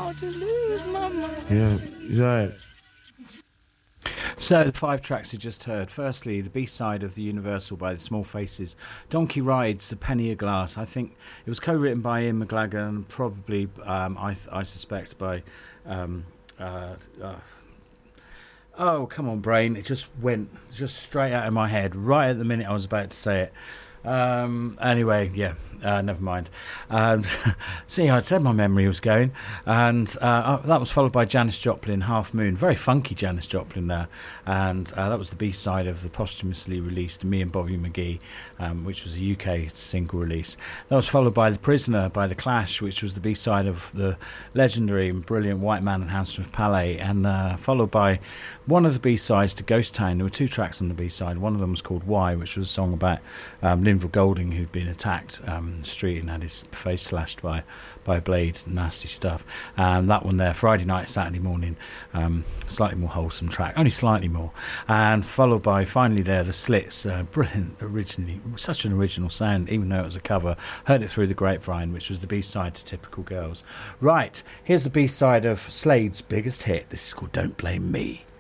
about to lose my mind. Yeah, right. So the 5 tracks you just heard. Firstly, the B-side of The Universal by the Small Faces. Donkey Rides, A Penny a Glass. I think it was co-written by Ian McGlagan and probably, I suspect, by... oh, come on, brain. It just went just straight out of my head right at the minute I was about to say it. Anyway, yeah, never mind. See, I said my memory was going, and that was followed by Janis Joplin, Half Moon. Very funky Janis Joplin there, and that was the B-side of the posthumously released Me and Bobby McGee, which was a UK single release. That was followed by The Prisoner by The Clash, which was the B-side of the legendary and brilliant White Man and Hammersmith Palais, and followed by one of the B-sides to Ghost Town. There were 2 tracks on the B-side. One of them was called Why, which was a song about Linville Golding, who'd been attacked in the street and had his face slashed by a blade. Nasty stuff. That one there, Friday night, Saturday morning, slightly more wholesome track, only slightly more. And followed by, finally there, The Slits, brilliant originally, such an original sound, even though it was a cover. Heard it through the grapevine, which was the B-side to Typical Girls. Right, here's the B-side of Slade's biggest hit. This is called Don't Blame Me.